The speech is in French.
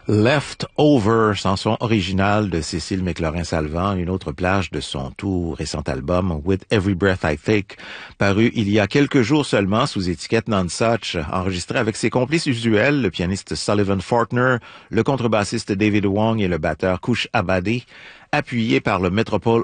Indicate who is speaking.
Speaker 1: Leftover, chanson originale de Cécile McLaurin-Salvant, une autre plage de son tout récent album With Every Breath I Take, paru il y a quelques jours seulement sous étiquette Nonesuch, enregistré avec ses complices usuels, le pianiste Sullivan Fortner, le contrebassiste David Wong et le batteur Kush Abadi, appuyé par le Metropole